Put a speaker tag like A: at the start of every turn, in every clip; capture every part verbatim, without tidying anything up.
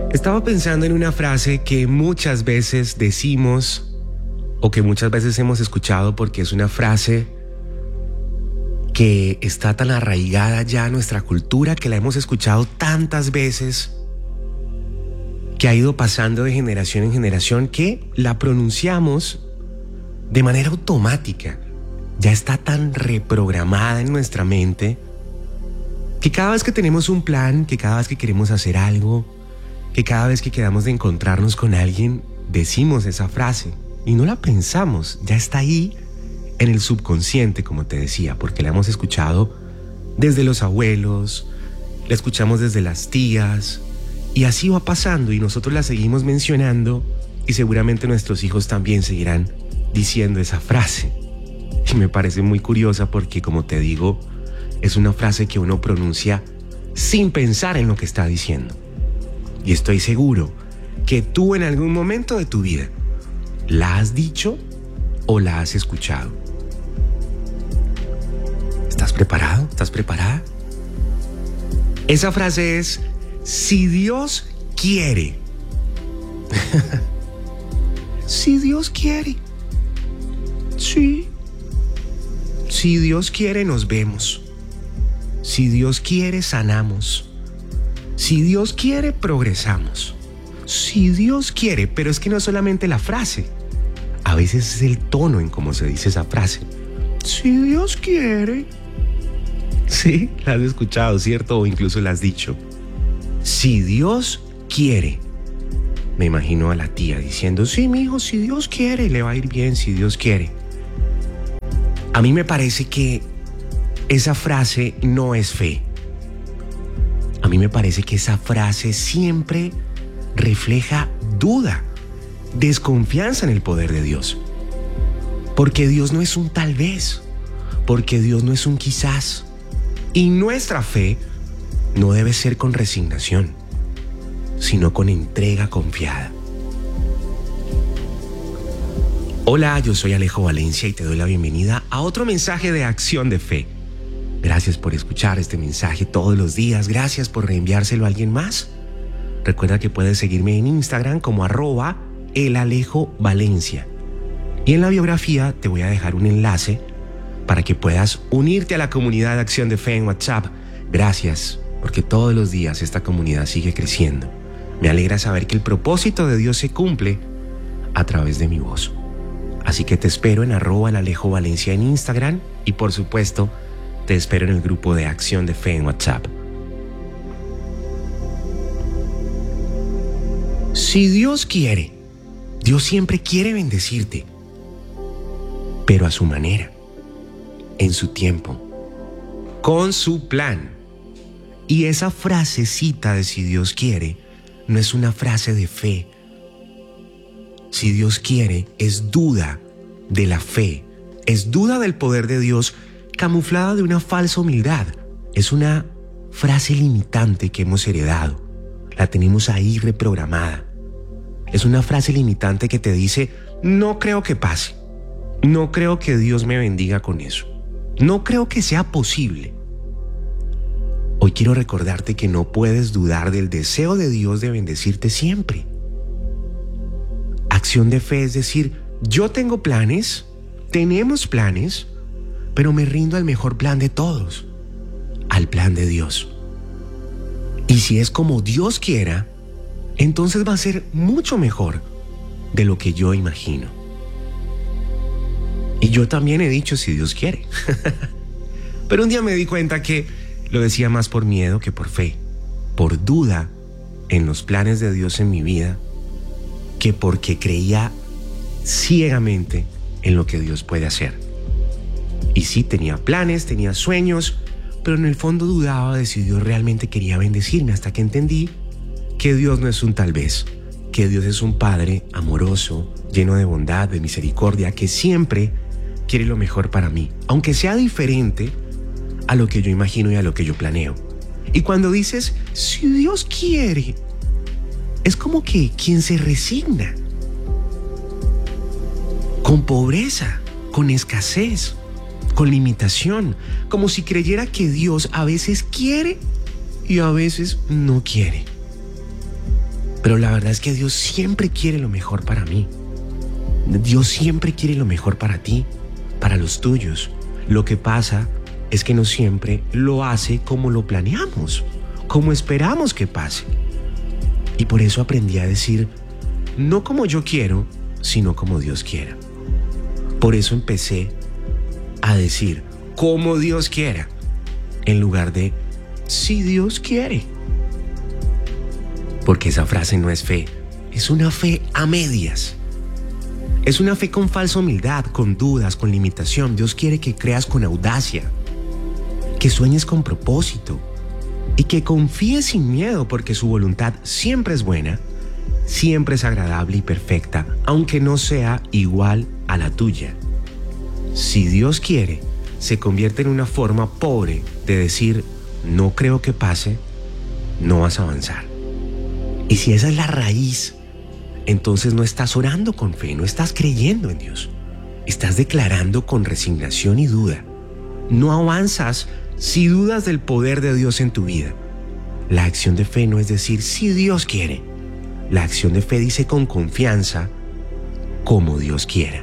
A: Estaba pensando en una frase que muchas veces decimos o que muchas veces hemos escuchado porque es una frase que está tan arraigada ya a nuestra cultura que la hemos escuchado tantas veces, que ha ido pasando de generación en generación, que la pronunciamos de manera automática. Ya está tan reprogramada en nuestra mente que cada vez que tenemos un plan, que cada vez que queremos hacer algo, que cada vez que quedamos de encontrarnos con alguien, decimos esa frase y no la pensamos, ya está ahí en el subconsciente, como te decía, porque la hemos escuchado desde los abuelos, la escuchamos desde las tías, y así va pasando y nosotros la seguimos mencionando y seguramente nuestros hijos también seguirán diciendo esa frase. Y me parece muy curiosa porque, como te digo, es una frase que uno pronuncia sin pensar en lo que está diciendo. Y estoy seguro que tú en algún momento de tu vida la has dicho o la has escuchado. ¿Estás preparado? ¿Estás preparada? Esa frase es: si Dios quiere. Si Dios quiere. Sí. Si Dios quiere, nos vemos. Si Dios quiere, sanamos. Si Dios quiere, progresamos. Si Dios quiere, pero es que no es solamente la frase. A veces es el tono en cómo se dice esa frase. Si Dios quiere. Sí, la has escuchado, ¿cierto? O incluso la has dicho. Si Dios quiere. Me imagino a la tía diciendo: sí, mi hijo, si Dios quiere, le va a ir bien, si Dios quiere. A mí me parece que esa frase no es fe. A mí me parece que esa frase siempre refleja duda, desconfianza en el poder de Dios. Porque Dios no es un tal vez, porque Dios no es un quizás. Y nuestra fe no debe ser con resignación, sino con entrega confiada. Hola, yo soy Alejo Valencia y te doy la bienvenida a otro mensaje de Acción de Fe. Gracias por escuchar este mensaje todos los días. Gracias por reenviárselo a alguien más. Recuerda que puedes seguirme en Instagram como arroba el Alejo Valencia. Y en la biografía te voy a dejar un enlace para que puedas unirte a la comunidad de Acción de Fe en WhatsApp. Gracias, porque todos los días esta comunidad sigue creciendo. Me alegra saber que el propósito de Dios se cumple a través de mi voz. Así que te espero en arroba el Alejo Valencia en Instagram y por supuesto te espero en el grupo de Acción de Fe en WhatsApp. Si Dios quiere, Dios siempre quiere bendecirte, pero a su manera, en su tiempo, con su plan. Y esa frasecita de si Dios quiere no es una frase de fe. Si Dios quiere es duda de la fe, es duda del poder de Dios camuflada de una falsa humildad. Es una frase limitante que hemos heredado. La tenemos ahí reprogramada. Es una frase limitante que te dice: no creo que pase. No creo que Dios me bendiga con eso. No creo que sea posible. Hoy quiero recordarte que no puedes dudar del deseo de Dios de bendecirte siempre. Acción de fe es decir: yo tengo planes, tenemos planes, pero me rindo al mejor plan de todos, al plan de Dios. Y si es como Dios quiera, entonces va a ser mucho mejor de lo que yo imagino. Y yo también he dicho si Dios quiere. Pero un día me di cuenta que lo decía más por miedo que por fe, por duda en los planes de Dios en mi vida, que porque creía ciegamente en lo que Dios puede hacer. Y sí, tenía planes, tenía sueños, pero en el fondo dudaba de si Dios realmente quería bendecirme, hasta que entendí que Dios no es un tal vez, que Dios es un Padre amoroso, lleno de bondad, de misericordia, que siempre quiere lo mejor para mí, aunque sea diferente a lo que yo imagino y a lo que yo planeo. Y cuando dices, si Dios quiere, es como que quien se resigna, con pobreza, con escasez, con limitación, como si creyera que Dios a veces quiere y a veces no quiere. Pero la verdad es que Dios siempre quiere lo mejor para mí. Dios siempre quiere lo mejor para ti, para los tuyos. Lo que pasa es que no siempre lo hace como lo planeamos, como esperamos que pase. Y por eso aprendí a decir, no como yo quiero, sino como Dios quiera. Por eso empecé a decir, como Dios quiera, en lugar de, si Dios quiere. Porque esa frase no es fe, es una fe a medias. Es una fe con falsa humildad, con dudas, con limitación. Dios quiere que creas con audacia, que sueñes con propósito y que confíes sin miedo, porque su voluntad siempre es buena, siempre es agradable y perfecta, aunque no sea igual a la tuya. Si Dios quiere, se convierte en una forma pobre de decir, no creo que pase, no vas a avanzar. Y si esa es la raíz, entonces no estás orando con fe, no estás creyendo en Dios. Estás declarando con resignación y duda. No avanzas si dudas del poder de Dios en tu vida. La acción de fe no es decir, si Dios quiere. La acción de fe dice con confianza, como Dios quiera.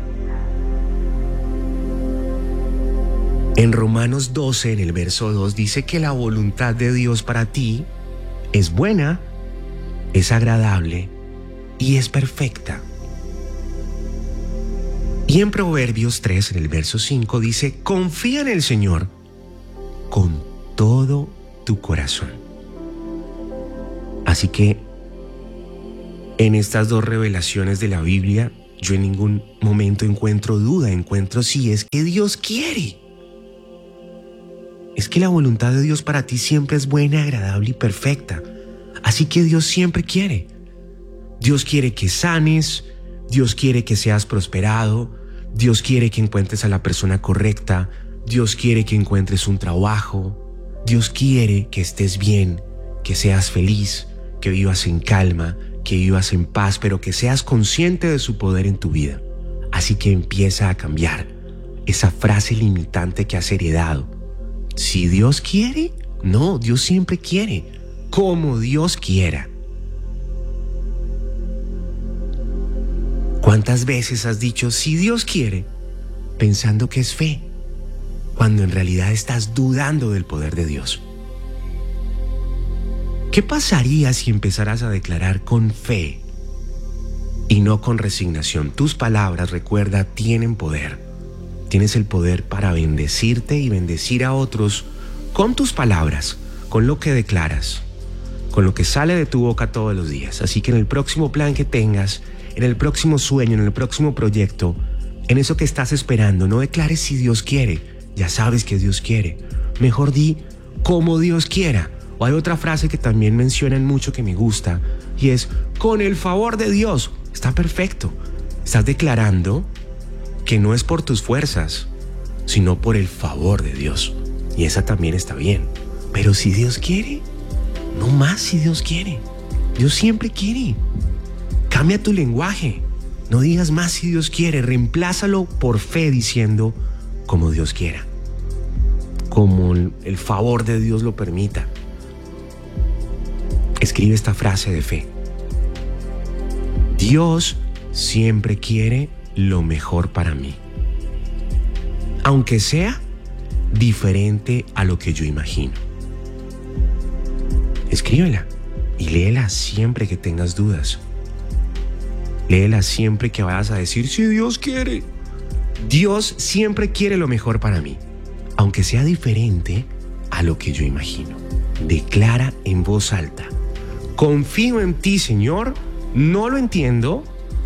A: En Romanos doce, en el verso dos, dice que la voluntad de Dios para ti es buena, es agradable y es perfecta. Y en Proverbios tres, en el verso cinco, dice, confía en el Señor con todo tu corazón. Así que en estas dos revelaciones de la Biblia, yo en ningún momento encuentro duda, encuentro si es que Dios quiere. Es que la voluntad de Dios para ti siempre es buena, agradable y perfecta. Así que Dios siempre quiere. Dios quiere que sanes, Dios quiere que seas prosperado, Dios quiere que encuentres a la persona correcta, Dios quiere que encuentres un trabajo, Dios quiere que estés bien, que seas feliz, que vivas en calma, que vivas en paz, pero que seas consciente de su poder en tu vida. Así que empieza a cambiar esa frase limitante que has heredado. Si Dios quiere, no, Dios siempre quiere, como Dios quiera. ¿Cuántas veces has dicho, si Dios quiere, pensando que es fe, cuando en realidad estás dudando del poder de Dios? ¿Qué pasaría si empezaras a declarar con fe y no con resignación? Tus palabras, recuerda, tienen poder. Tienes el poder para bendecirte y bendecir a otros con tus palabras, con lo que declaras, con lo que sale de tu boca todos los días. Así que en el próximo plan que tengas, en el próximo sueño, en el próximo proyecto, en eso que estás esperando, no declares si Dios quiere. Ya sabes que Dios quiere. Mejor di como Dios quiera. O hay otra frase que también mencionan mucho que me gusta y es, con el favor de Dios. Está perfecto. Estás declarando que no es por tus fuerzas, sino por el favor de Dios. Y esa también está bien. Pero si Dios quiere, no más si Dios quiere. Dios siempre quiere. Cambia tu lenguaje. No digas más si Dios quiere. Reemplázalo por fe diciendo como Dios quiera. Como el favor de Dios lo permita. Escribe esta frase de fe. Dios siempre quiere lo mejor para mí, aunque sea diferente a lo que yo imagino. Escríbela y léela siempre que tengas dudas. Léela siempre que vayas a decir, si Dios quiere. Dios siempre quiere lo mejor para mí, aunque sea diferente a lo que yo imagino. Declara en voz alta, confío en ti, Señor, no lo entiendo,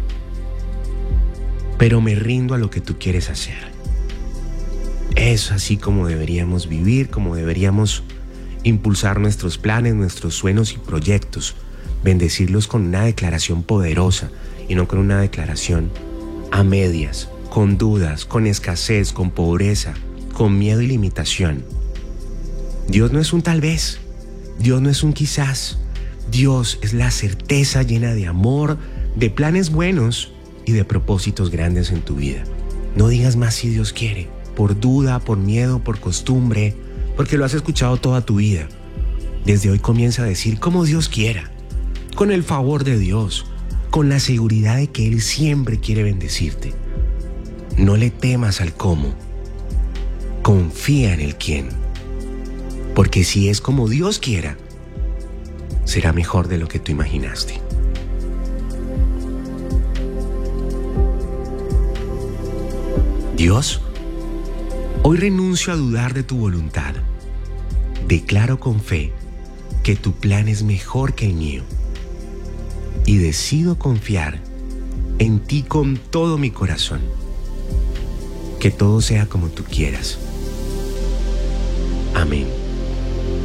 A: pero me rindo a lo que tú quieres hacer. Es así como deberíamos vivir, como deberíamos impulsar nuestros planes, nuestros sueños y proyectos, bendecirlos con una declaración poderosa y no con una declaración a medias, con dudas, con escasez, con pobreza, con miedo y limitación. Dios no es un tal vez, Dios no es un quizás, Dios es la certeza llena de amor, de planes buenos y de propósitos grandes en tu vida. No digas más si Dios quiere, por duda, por miedo, por costumbre, porque lo has escuchado toda tu vida. Desde hoy comienza a decir como Dios quiera. con el favor de Dios, con la seguridad de que Él siempre quiere bendecirte. No le temas al cómo, confía en el quién, porque si es como Dios quiera, será mejor de lo que tú imaginaste. Dios, hoy renuncio a dudar de tu voluntad. Declaro con fe que tu plan es mejor que el mío y decido confiar en ti con todo mi corazón. Que todo sea como tú quieras. Amén.